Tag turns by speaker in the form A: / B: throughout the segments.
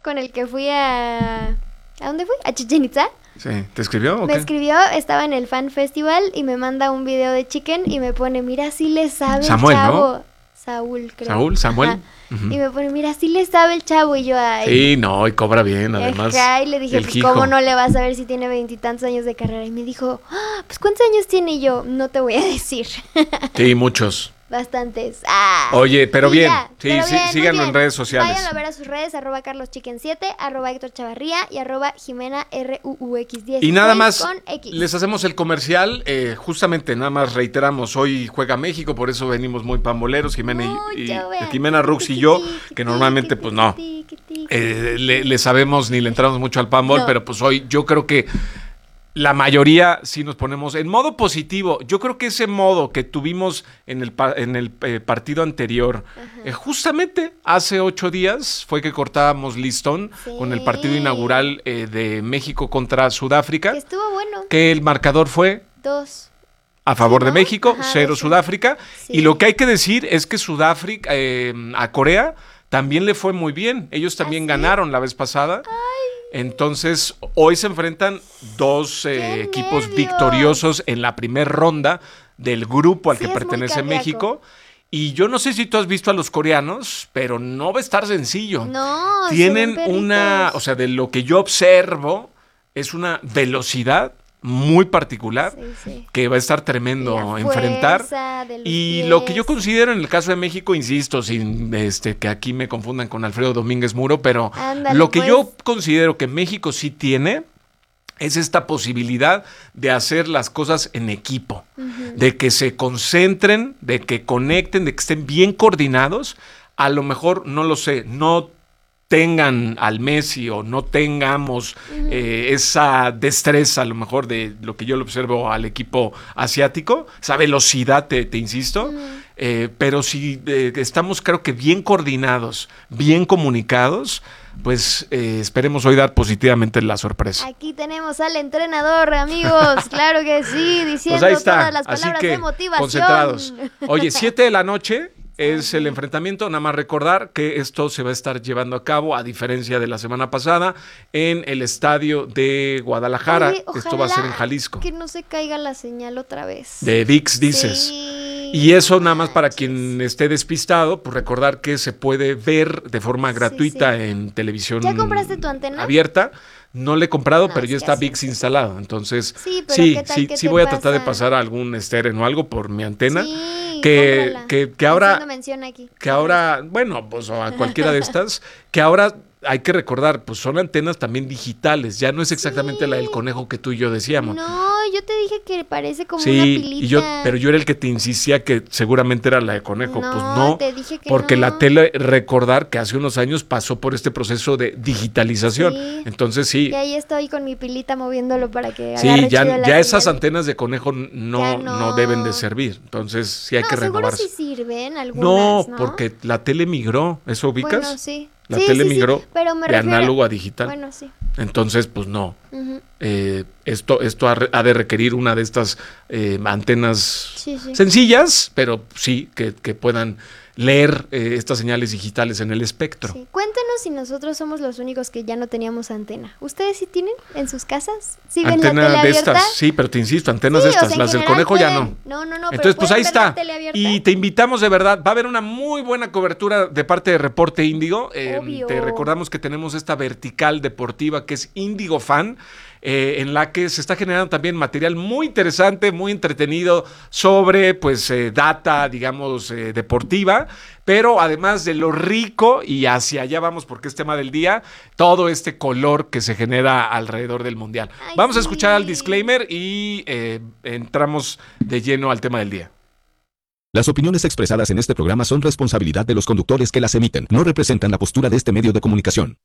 A: con el que fui ¿a dónde fui? ¿A Chichén Itzá?
B: Sí, ¿te escribió o
A: Me
B: qué?
A: escribió, estaba en el Fan Festival y me manda un video de Chicken y me pone, mira, sí le sabe
B: Samuel,
A: el
B: ¿no?
A: chavo. Saúl, creo.
B: Samuel.
A: Ajá.
B: Ujú.
A: Y me pone, mira, sí le sabe el chavo. Y yo, ay.
B: Sí, no, y cobra bien, además.
A: Ajá, y le dije,
B: el
A: pues,
B: hijo.
A: ¿cómo no le vas a ver si tiene 20 y tantos años de carrera? Y me dijo, pues, ¿cuántos años tiene? Y yo, no te voy a decir.
B: Sí, muchos.
A: Bastantes.
B: Oye, pero
A: Y
B: bien.
A: ya,
B: Sí,
A: pero
B: sí,
A: bien, muy
B: síganlo en
A: bien.
B: redes sociales.
A: Vayan a ver a sus redes, @carloschicken7, @Héctor Chavarría y @Jimena RUUX10.
B: Y nada más,
A: con X.
B: les hacemos el comercial, justamente nada más reiteramos, hoy juega México, por eso venimos muy pamboleros, Jimena Rux y yo, que normalmente pues no, le sabemos ni le entramos mucho al pambol,
A: No.
B: pero pues hoy yo creo que la mayoría sí nos ponemos en modo positivo. Yo creo que ese modo que tuvimos en el partido anterior, justamente hace 8 días fue que cortábamos listón con el partido inaugural de México contra Sudáfrica.
A: Que estuvo bueno.
B: Que el marcador fue
A: 2.
B: a favor de
A: ¿no?
B: México,
A: Ajá,
B: 0
A: 2-0.
B: Sudáfrica.
A: Sí.
B: Y lo que hay que decir es que Sudáfrica, a Corea, también le fue muy bien. Ellos también
A: ¿sí?
B: ganaron la vez pasada. Entonces, hoy se enfrentan dos equipos
A: nervios!
B: victoriosos en la primera ronda del grupo al
A: Sí,
B: que
A: es muy
B: pertenece
A: cardíaco.
B: México. Y yo no sé si tú has visto a los coreanos, pero no va a estar sencillo.
A: No,
B: Tienen
A: se ven
B: una,
A: perritos.
B: o sea, de lo que yo observo, es una velocidad muy particular
A: Sí.
B: que va a estar tremendo
A: La
B: enfrentar.
A: fuerza de los
B: Y
A: pies.
B: lo que yo considero en el caso de México, insisto, sin que aquí me confundan con Alfredo Domínguez Muro, pero
A: Ándale,
B: lo que
A: pues.
B: yo considero que México sí tiene es esta posibilidad de hacer las cosas en equipo, de que se concentren, de que conecten, de que estén bien coordinados. A lo mejor, no lo sé, no tengan al Messi o no tengamos esa destreza, a lo mejor de lo que yo le observo al equipo asiático, esa velocidad, te insisto, pero si estamos, creo que bien coordinados, bien comunicados, pues esperemos hoy dar positivamente la sorpresa.
A: Aquí tenemos al entrenador, amigos. Claro que sí, diciendo
B: Pues ahí está,
A: todas las
B: así
A: palabras
B: que
A: de motivación.
B: concentrados. Oye, 7 de la noche es el enfrentamiento, nada más recordar que esto se va a estar llevando a cabo, a diferencia de la semana pasada, en el estadio de Guadalajara.
A: Oye,
B: Esto va a ser en
A: ojalá
B: Jalisco.
A: Que no se caiga la señal otra vez.
B: De ViX, dices.
A: Sí,
B: Y eso nada más para
A: manches.
B: quien esté despistado, pues recordar que se puede ver de forma gratuita en televisión
A: ¿Ya compraste tu antena?
B: abierta. No le he comprado,
A: No,
B: pero
A: es
B: ya
A: que
B: está
A: así
B: ViX
A: es.
B: instalado. Entonces,
A: Sí, pero ¿qué tal que
B: sí
A: te
B: voy a tratar de
A: pasa?
B: pasar a algún estéreo o algo por mi antena.
A: Sí,
B: que
A: cómprala.
B: ahora,
A: Haciendo mención aquí.
B: que ahora, bueno, pues a cualquiera de estas, que ahora hay que recordar, pues son antenas también digitales. Ya no es exactamente la del conejo que tú y yo decíamos.
A: No, yo te dije que parece como
B: Sí,
A: una pilita.
B: pero yo era el que te insistía que seguramente era la de conejo.
A: No,
B: Pues no,
A: te dije que
B: porque
A: no.
B: la tele, recordar que hace unos años pasó por este proceso de digitalización.
A: Sí.
B: Entonces sí,
A: Y ahí estoy con mi pilita moviéndolo para que
B: sí,
A: agarre
B: ya,
A: chido la
B: ya esas
A: señal.
B: antenas de conejo
A: Ya
B: no
A: no.
B: deben de servir. Entonces sí hay que
A: seguro
B: renovarse.
A: sí sirven algunas,
B: No,
A: ¿no?
B: porque la tele migró, ¿eso ubicas?
A: Bueno, sí.
B: La
A: Sí,
B: tele
A: sí, sí,
B: migró
A: pero me
B: de
A: refiero-
B: análogo a digital.
A: Bueno, sí.
B: Entonces, pues no.
A: Ujú.
B: Esto ha de requerir una de estas antenas
A: Sí.
B: sencillas, pero sí que puedan leer estas señales digitales en el espectro.
A: Sí. Cuéntenos si nosotros somos los únicos que ya no teníamos antena. ¿Ustedes sí tienen en sus casas? ¿Sí ven la
B: Antena
A: tele
B: de
A: abierta?
B: estas, sí, pero te insisto, antenas
A: Sí,
B: de
A: o
B: estas,
A: sea, en
B: las del
A: general
B: conejo ya
A: pueden.
B: no.
A: No, pero
B: Entonces, pues ahí
A: pueden ver la
B: está.
A: tele abierta.
B: Y te invitamos de verdad, va a haber una muy buena cobertura de parte de Reporte Índigo.
A: Obvio.
B: Te recordamos que tenemos esta vertical deportiva que es Índigo Fan, en la que se está generando también material muy interesante, muy entretenido sobre pues data, digamos, deportiva, pero además de lo rico, y hacia allá vamos porque es tema del día, todo este color que se genera alrededor del Mundial.
A: Ay,
B: Vamos a
A: sí.
B: escuchar al disclaimer y entramos de lleno al tema del día.
C: Las opiniones expresadas en este programa son responsabilidad de los conductores que las emiten. No representan la postura de este medio de comunicación.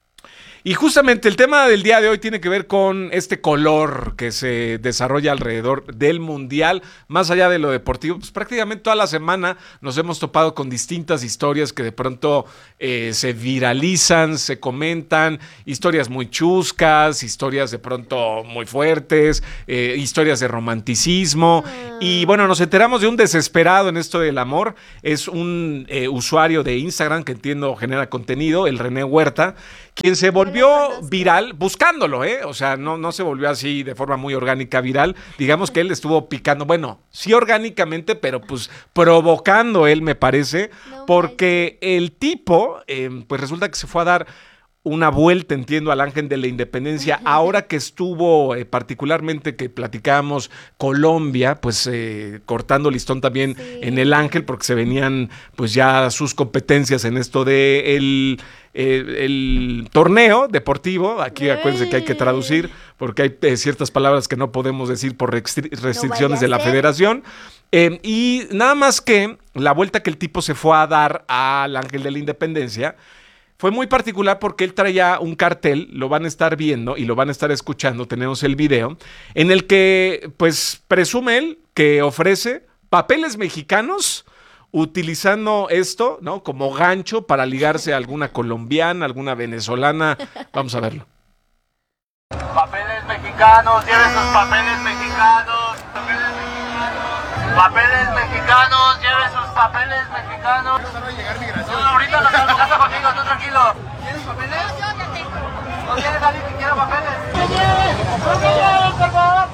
B: Y justamente el tema del día de hoy tiene que ver con este color que se desarrolla alrededor del Mundial, más allá de lo deportivo. Pues prácticamente toda la semana nos hemos topado con distintas historias que de pronto se viralizan, se comentan, historias muy chuscas, historias de pronto muy fuertes, historias de romanticismo. Y bueno, nos enteramos de un desesperado en esto del amor. Es un usuario de Instagram que entiendo genera contenido, el René Huerta, quien se
A: lo
B: volvió
A: conozco.
B: viral buscándolo, ¿eh? O sea, no se volvió así de forma muy orgánica viral. Digamos que él estuvo picando, bueno, sí orgánicamente, pero pues provocando él, me parece,
A: No
B: porque el tipo, pues resulta que se fue a dar una vuelta, entiendo, al Ángel de la Independencia. Ahora que estuvo, particularmente que platicábamos Colombia, pues cortando listón también
A: Sí.
B: en el Ángel, porque se venían pues ya sus competencias en esto de el torneo deportivo. Aquí acuérdense que hay que traducir, porque hay ciertas palabras que no podemos decir por restricciones de la
A: a ser.
B: federación. Y nada más que la vuelta que el tipo se fue a dar al Ángel de la Independencia fue muy particular porque él traía un cartel, lo van a estar viendo y lo van a estar escuchando, tenemos el video, en el que pues presume él que ofrece papeles mexicanos utilizando esto, ¿no? Como gancho para ligarse a alguna colombiana, alguna venezolana. Vamos a verlo.
D: Papeles mexicanos, lleve sus papeles mexicanos. Papeles mexicanos. Papeles mexicanos, lleve sus papeles mexicanos. No, ahorita nos vamos a casa conmigo, tú tranquilo. ¿Tienes papeles? ¿No tienes alguien que quiera papeles? ¡Que lleves! ¡No que lleves, por favor!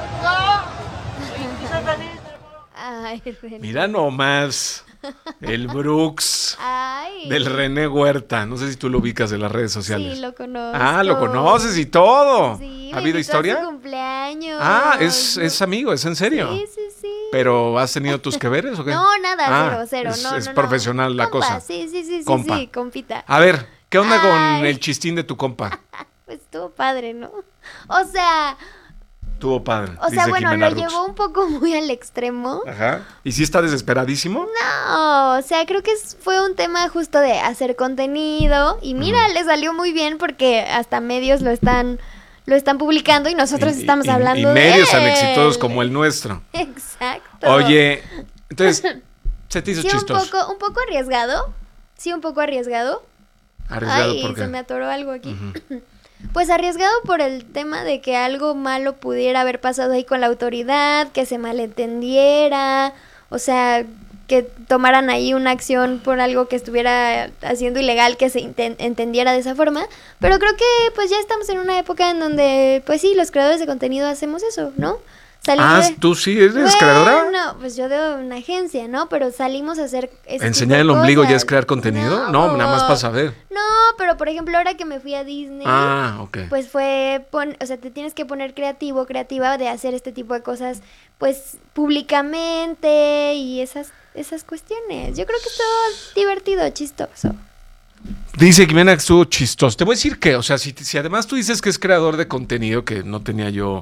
D: ¡No! ¡Soy feliz!
A: Ay, René.
B: Mira nomás el Brooks
A: Ay.
B: del René Huerta. No sé si tú lo ubicas en las redes sociales.
A: Sí, lo conozco.
B: Ah, lo conoces y todo.
A: Sí,
B: ¿Ha
A: me
B: habido
A: invitó a su
B: historia?
A: cumpleaños.
B: Ah, es amigo, es en serio.
A: Sí, sí, sí.
B: ¿Pero has tenido tus que veres o qué?
A: No, nada,
B: Ah,
A: cero.
B: es-
A: No,
B: es
A: no,
B: profesional la
A: Compa,
B: cosa.
A: Sí,
B: Compa.
A: sí, compita.
B: A ver, ¿qué onda con
A: Ay.
B: el chistín de tu compa?
A: Pues estuvo padre, ¿no? O sea,
B: Tuvo padre.
A: bueno,
B: Jimena
A: lo
B: Rux.
A: llevó un poco muy al extremo.
B: Ajá. ¿Y si está desesperadísimo?
A: No, o sea, creo que fue un tema justo de hacer contenido y mira, le salió muy bien porque hasta medios lo están publicando y nosotros estamos hablando
B: y
A: de
B: medios tan
A: él.
B: exitosos como el nuestro.
A: Exacto.
B: Oye, entonces, ¿se te hizo
A: Sí,
B: chistoso?
A: un poco arriesgado. Sí, un poco arriesgado.
B: Arriesgado
A: Ay,
B: porque
A: se me atoró algo aquí. Pues arriesgado por el tema de que algo malo pudiera haber pasado ahí con la autoridad, que se malentendiera, o sea, que tomaran ahí una acción por algo que estuviera haciendo ilegal, que se entendiera de esa forma. Pero creo que pues ya estamos en una época en donde, pues sí, los creadores de contenido hacemos eso, ¿no?
B: ¿Tú sí eres creadora?
A: No, pues yo de una agencia, ¿no? Pero salimos a hacer ese
B: ¿Enseñar
A: tipo
B: el
A: de
B: ombligo ya
A: cosas.
B: es crear contenido? No, nada más para saber.
A: No, pero por ejemplo, ahora que me fui a Disney,
B: Ah, ok.
A: pues fue, o sea, te tienes que poner creativa de hacer este tipo de cosas, pues, públicamente y esas cuestiones. Yo creo que estuvo divertido, chistoso.
B: Dice Jimena que estuvo chistoso. Te voy a decir que, o sea, si además tú dices que es creador de contenido, que no tenía yo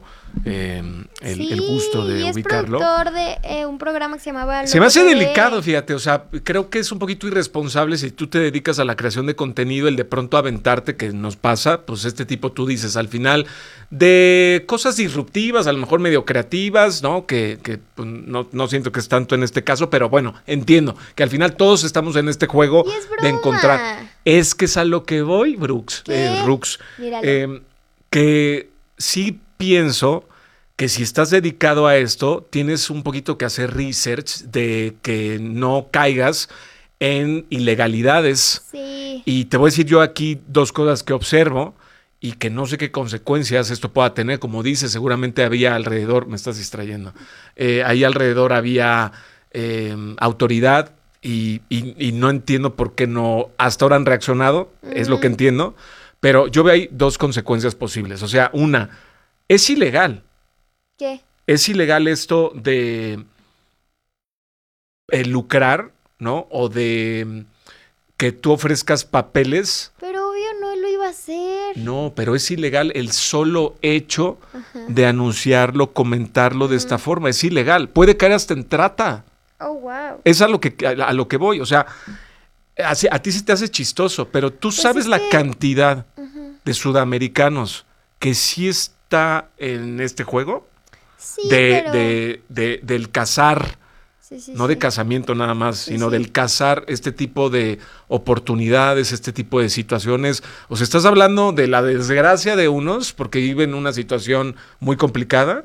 B: el gusto de
A: y es
B: ubicarlo.
A: productor de un programa que se llamaba
B: Se me hace
A: Loco TV.
B: delicado, fíjate, o sea, creo que es un poquito irresponsable si tú te dedicas a la creación de contenido, el de pronto aventarte, que nos pasa, pues este tipo tú dices, al final, de cosas disruptivas, a lo mejor medio creativas, ¿no? Que pues, no siento que es tanto en este caso, pero bueno, entiendo que al final todos estamos en este juego
A: Y es
B: de
A: broma.
B: encontrar. Es que es a lo que voy, Brooks,
A: ¿Qué?
B: Rux,
A: Míralo.
B: que sí pienso que si estás dedicado a esto, tienes un poquito que hacer research de que no caigas en ilegalidades.
A: Sí.
B: Y te voy a decir yo aquí dos cosas que observo y que no sé qué consecuencias esto pueda tener. Como dices, seguramente había alrededor, me estás distrayendo, ahí alrededor había autoridad y no entiendo por qué no, hasta ahora han reaccionado, es lo que entiendo, pero yo veo ahí dos consecuencias posibles. O sea, una, es ilegal.
A: ¿Qué?
B: Es ilegal esto de lucrar, ¿no? O de que tú ofrezcas papeles.
A: Pero obvio no lo iba a hacer.
B: No, pero es ilegal el solo hecho de anunciarlo, comentarlo de esta forma. Es ilegal. Puede caer hasta en trata.
A: Oh, wow.
B: Es a lo que voy. O sea, a ti sí te hace chistoso, pero tú sabes
A: es
B: la
A: que-
B: cantidad de sudamericanos que sí está en este juego
A: Sí, pero...
B: del cazar.
A: Sí,
B: No de
A: sí.
B: casamiento nada más,
A: Sí,
B: sino
A: sí.
B: del cazar este tipo de oportunidades, este tipo de situaciones. O sea, estás hablando de la desgracia de unos porque viven una situación muy complicada.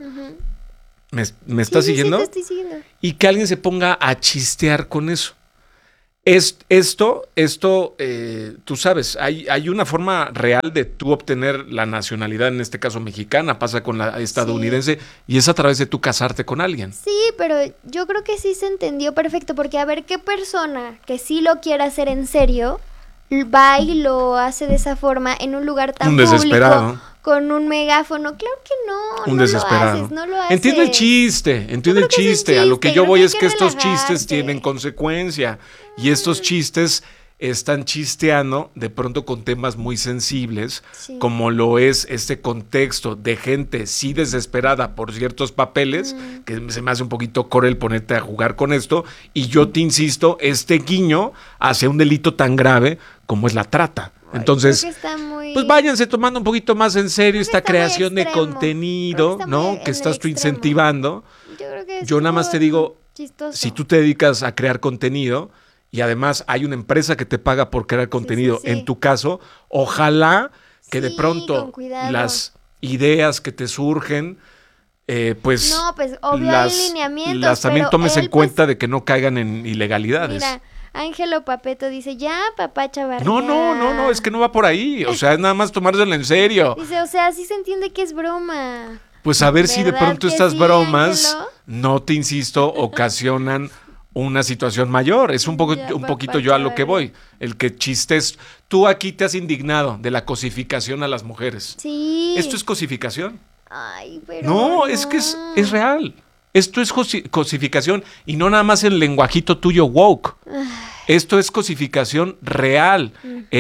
B: ¿Me estás
A: Sí, sí,
B: siguiendo?
A: Sí, te estoy siguiendo.
B: Y que alguien se ponga a chistear con eso. Esto, tú sabes, hay una forma real de tú obtener la nacionalidad, en este caso mexicana, pasa con la estadounidense, y es a través de tú casarte con alguien.
A: Sí, pero yo creo que sí se entendió perfecto, porque a ver, ¿qué persona que sí lo quiera hacer en serio va y lo hace de esa forma en un lugar tan
B: Un
A: público,
B: desesperado.
A: con un megáfono? Claro que no,
B: Un
A: no
B: desesperado.
A: lo haces, no lo haces.
B: Entiendo el chiste, entiendo
A: Yo
B: el
A: creo que es un
B: chiste. A lo que
A: chiste,
B: yo
A: creo
B: voy
A: que
B: es
A: hay
B: que
A: que
B: estos chistes
A: relajarse.
B: tienen consecuencia. Y estos chistes están chisteando de pronto con temas muy sensibles,
A: Sí.
B: como lo es este contexto de gente sí desesperada por ciertos papeles, que se me hace un poquito cruel ponerte a jugar con esto, y yo te insisto, este guiño hacia un delito tan grave como es la trata. Entonces,
A: Creo que está muy...
B: pues váyanse tomando un poquito más en serio esta
A: está muy
B: creación de
A: extremo.
B: contenido,
A: Creo que está
B: ¿no?
A: muy
B: Que
A: en el
B: estás tú
A: extremo.
B: incentivando.
A: Yo creo que
B: Yo nada más te digo,
A: chistoso.
B: si tú te dedicas a crear contenido y además hay una empresa que te paga por crear contenido,
A: sí.
B: en tu caso, ojalá que de
A: Sí,
B: pronto
A: con cuidado.
B: las ideas que te surgen, pues,
A: No, pues, obvio hay lineamientos,
B: las también
A: pero
B: tomes
A: él,
B: en cuenta
A: pues,
B: de que no caigan en ilegalidades.
A: Mira, Ángelo Papeto dice, ya, papá Chavarría.
B: No, es que no va por ahí. O sea, es nada más tomárselo en serio.
A: Dice, o sea, sí se entiende que es broma.
B: Pues a ver si de
A: ¿Verdad
B: pronto
A: que
B: estas
A: sí,
B: bromas,
A: Ángelo?
B: no te insisto, ocasionan una situación mayor. Es un
A: Ya,
B: poquito
A: papá
B: yo a lo que
A: Chavarría.
B: voy. El que chistes. Tú aquí te has indignado de la cosificación a las mujeres.
A: Sí.
B: ¿Esto es cosificación?
A: Ay, pero
B: No, es que es real. Esto es cosificación y no nada más el lenguajito tuyo woke. Esto es cosificación real.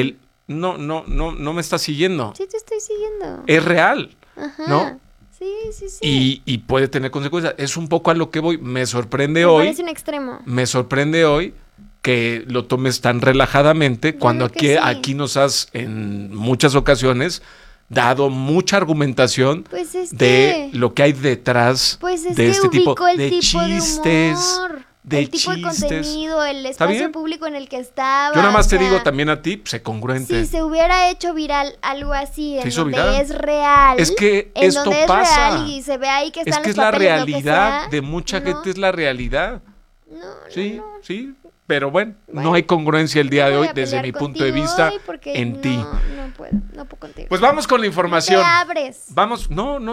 B: No me estás siguiendo.
A: Sí, te estoy siguiendo.
B: Es real,
A: Ajá.
B: ¿no?
A: Sí.
B: Y puede tener consecuencias. Es un poco a lo que voy. Me sorprende
A: Me
B: hoy.
A: parece un extremo.
B: Me sorprende hoy que lo tomes tan relajadamente cuando
A: creo que sí.
B: aquí nos has en muchas ocasiones dado mucha argumentación
A: Pues es
B: de
A: que-
B: lo que hay detrás
A: Pues es
B: de
A: que
B: este tipo
A: ubicó el
B: de
A: tipo
B: chistes.
A: de humor,
B: De
A: el tipo de
B: chistes.
A: contenido, el
B: ¿Está
A: espacio
B: bien?
A: público en el que estaba.
B: Yo nada más
A: o
B: te
A: sea,
B: digo también a ti, sé congruente.
A: Si se hubiera hecho viral algo así,
B: Se
A: en
B: hizo
A: donde
B: viral.
A: es real,
B: Es que
A: en
B: esto
A: donde
B: pasa.
A: es real y se ve ahí que
B: Es
A: están
B: que
A: los
B: es la
A: papeles, lo que
B: realidad
A: sea,
B: de mucha
A: no,
B: gente, es la realidad.
A: No,
B: Sí,
A: no.
B: sí, pero bueno,
A: Bueno,
B: no hay congruencia el día de
A: No voy
B: hoy
A: a
B: desde
A: pelear
B: mi punto de
A: contigo
B: vista
A: hoy porque
B: en ti.
A: No puedo contigo.
B: Pues vamos con la información.
A: No te abres.
B: Vamos,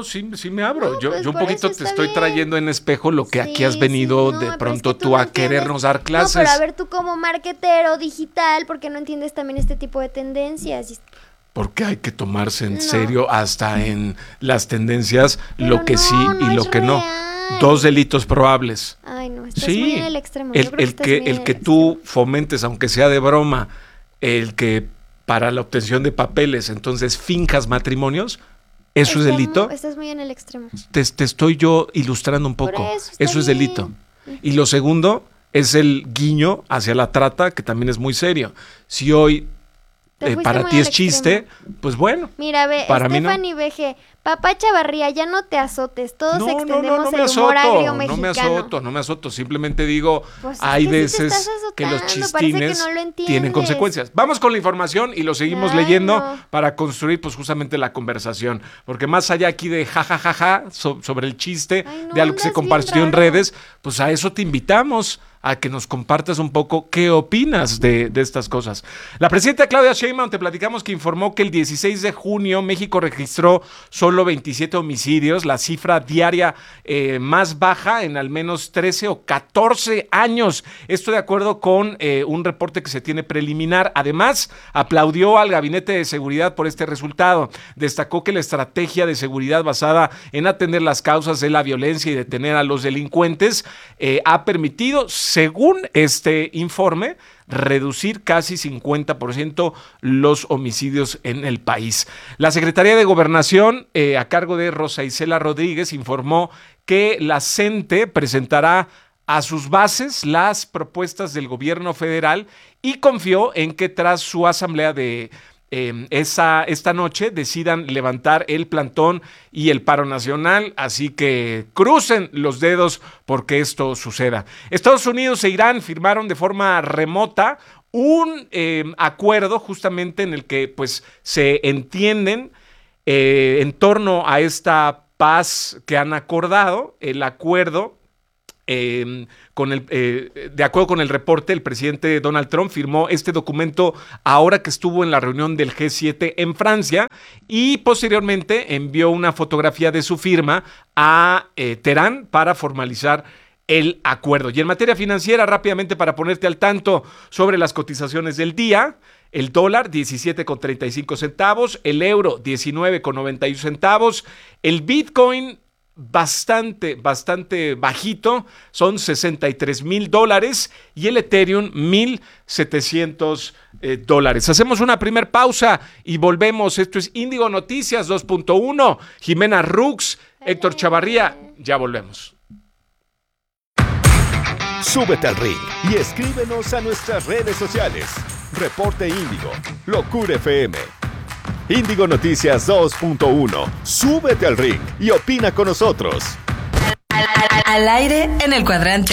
B: sí me abro.
A: No,
B: yo
A: pues
B: un
A: por
B: poquito
A: eso
B: te
A: está
B: estoy
A: bien.
B: trayendo en espejo lo que aquí has
A: Sí,
B: venido
A: sí, no,
B: de
A: pero
B: pronto
A: es que
B: tú
A: no
B: a
A: entiendes.
B: querernos dar clases.
A: No, pero a ver, tú como marketero digital, ¿por qué no entiendes también este tipo de tendencias?
B: Porque hay que tomarse en
A: No.
B: serio hasta en las tendencias
A: Pero
B: lo que
A: no,
B: sí y
A: no
B: lo
A: es
B: que no.
A: real.
B: 2 delitos probables.
A: Ay, no, estás
B: Sí,
A: muy en el extremo. Yo creo que estás muy en
B: el que
A: extremo.
B: tú fomentes, aunque sea de broma, el que para la obtención de papeles, entonces finjas matrimonios, ¿eso es delito?
A: Estás muy en el extremo.
B: Te estoy yo ilustrando un
A: Por
B: poco.
A: eso, está
B: Eso es
A: bien.
B: delito. Y lo segundo es el guiño hacia la trata, que también es muy serio. Si hoy
A: Te fuiste
B: para
A: muy
B: ti
A: al
B: es chiste,
A: extremo.
B: pues bueno.
A: Mira, ve,
B: Para mí no.
A: Stephanie BG, papá Chavarría, ya no te azotes, todos extendemos
B: no me
A: el humor agrio mexicano.
B: no me azoto. Simplemente digo,
A: Pues es
B: hay
A: que sí te
B: veces
A: estás
B: que los
A: azotando, parece que
B: chistines
A: no lo entiendes.
B: tienen consecuencias. Vamos con la información y lo seguimos
A: Ay,
B: leyendo
A: no.
B: para construir pues justamente la conversación. Porque más allá aquí de jajajaja sobre el chiste
A: Ay, no,
B: de algo que se
A: andas bien
B: compartió en
A: raro.
B: redes, pues a eso te invitamos, a que nos compartas un poco qué opinas de estas cosas. La presidenta Claudia Sheinbaum, te platicamos que informó que el 16 de junio México registró solo 27 homicidios, la cifra diaria más baja en al menos 13 o 14 años. Esto de acuerdo con un reporte que se tiene preliminar. Además, aplaudió al Gabinete de Seguridad por este resultado. Destacó que la estrategia de seguridad basada en atender las causas de la violencia y detener a los delincuentes ha permitido, según este informe, reducir casi 50% los homicidios en el país. La Secretaría de Gobernación, a cargo de Rosa Isela Rodríguez, informó que la CENTE presentará a sus bases las propuestas del gobierno federal y confió en que tras su asamblea de esta noche decidan levantar el plantón y el paro nacional, así que crucen los dedos porque esto suceda. Estados Unidos e Irán firmaron de forma remota un acuerdo justamente en el que pues se entienden en torno a esta paz que han acordado. El acuerdo de acuerdo con el reporte, el presidente Donald Trump firmó este documento ahora que estuvo en la reunión del G7 en Francia y posteriormente envió una fotografía de su firma a Teherán para formalizar el acuerdo. Y en materia financiera, rápidamente para ponerte al tanto sobre las cotizaciones del día, el dólar 17,35 centavos, el euro 19,91 centavos, el Bitcoin bastante bajito, son $63,000 y el Ethereum $1,700. Hacemos una primer pausa y volvemos. Esto es Índigo Noticias 2.1. Jimena Rux, Héctor Chavarría, ya volvemos.
C: Súbete al ring y escríbenos a nuestras redes sociales. Reporte Índigo, Locura FM. Índigo Noticias 2.1. Súbete al ring y opina con nosotros.
E: Al aire en el cuadrante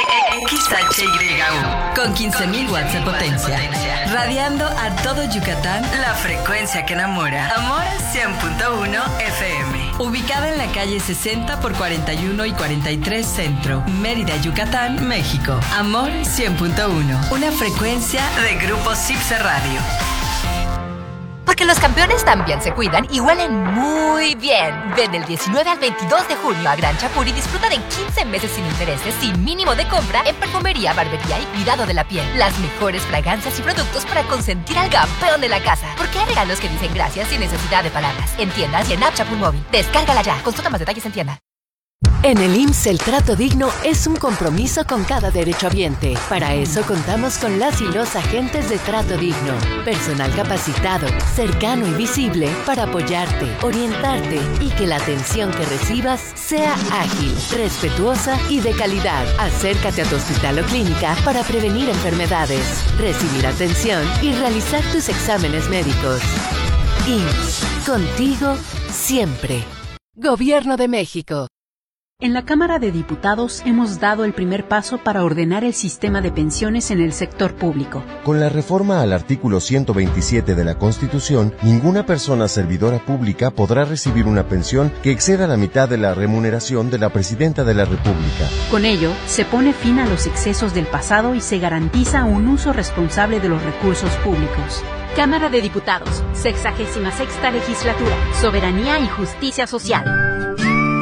E: XHYU con 15,000 watts de potencia, radiando a todo Yucatán la frecuencia que enamora. Amor 100.1 FM, ubicada en la calle 60 por 41 y 43 Centro, Mérida, Yucatán, México. Amor 100.1, una frecuencia de Grupo Cipse Radio.
F: Porque los campeones también se cuidan y huelen muy bien. Ven del 19 al 22 de junio a Gran Chapur y disfruta de 15 meses sin intereses, sin mínimo de compra, en perfumería, barbería y cuidado de la piel. Las mejores fragancias y productos para consentir al campeón de la casa. Porque hay regalos que dicen gracias sin necesidad de palabras. En tiendas y en App Chapur Móvil. Descárgala ya. Consulta más detalles en tienda.
G: En el IMSS el trato digno es un compromiso con cada derechohabiente. Para eso contamos con las y los agentes de trato digno. Personal capacitado, cercano y visible para apoyarte, orientarte y que la atención que recibas sea ágil, respetuosa y de calidad. Acércate a tu hospital o clínica para prevenir enfermedades, recibir atención y realizar tus exámenes médicos. IMSS, contigo siempre. Gobierno de México.
H: En la Cámara de Diputados hemos dado el primer paso para ordenar el sistema de pensiones en el sector público.
I: Con la reforma al artículo 127 de la Constitución, ninguna persona servidora pública podrá recibir una pensión que exceda la mitad de la remuneración de la Presidenta de la República.
H: Con ello, se pone fin a los excesos del pasado y se garantiza un uso responsable de los recursos públicos. Cámara de Diputados, 66ª Legislatura, Soberanía y Justicia Social.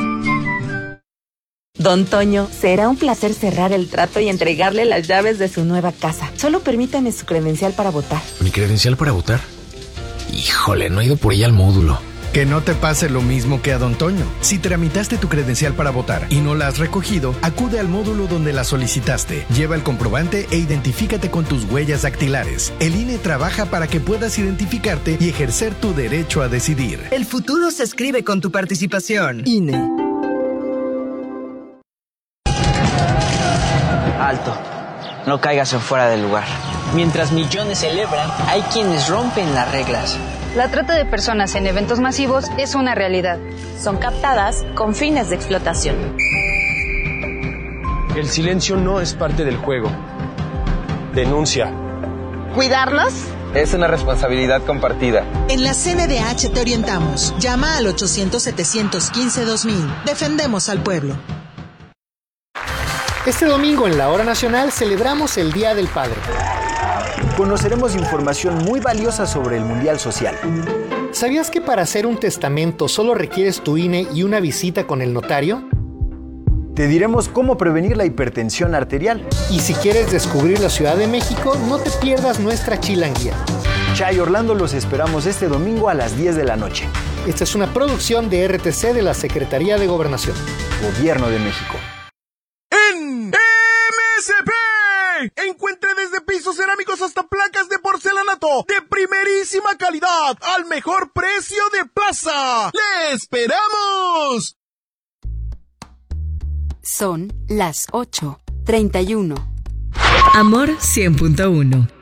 J: Don Toño, será un placer cerrar el trato y entregarle las llaves de su nueva casa. Solo permítame su credencial para votar.
K: ¿Mi credencial para votar? Híjole, no he ido por ella al módulo.
L: Que no te pase lo mismo que a Don Toño. Si tramitaste tu credencial para votar y no la has recogido, acude al módulo donde la solicitaste. Lleva el comprobante e identifícate con tus huellas dactilares. El INE trabaja para que puedas identificarte y ejercer tu derecho a decidir.
M: El futuro se escribe con tu participación. INE.
N: Alto, no caigas en fuera del lugar. Mientras millones celebran, hay quienes rompen las reglas.
O: La trata de personas en eventos masivos es una realidad.
P: Son captadas con fines de explotación.
Q: El silencio no es parte del juego. Denuncia.
R: ¿Cuidarlos?
S: Es una responsabilidad compartida.
R: En la CNDH te orientamos. Llama al 800-715-2000. Defendemos al pueblo.
T: Este domingo en la Hora Nacional celebramos el Día del Padre.
U: Conoceremos información muy valiosa sobre el Mundial Social.
T: ¿Sabías que para hacer un testamento solo requieres tu INE y una visita con el notario?
U: Te diremos cómo prevenir la hipertensión arterial.
T: Y si quieres descubrir la Ciudad de México, no te pierdas nuestra chilanguía.
U: Chay Orlando, los esperamos este domingo a las 10 de la noche.
T: Esta es una producción de RTC de la Secretaría de Gobernación.
U: Gobierno de México.
V: En MSP encuentre desde pisos cerámicos hasta placas de porcelanato de primerísima calidad al mejor precio de plaza. ¡Le esperamos!
G: Son las 8:31.
E: Amor 100.1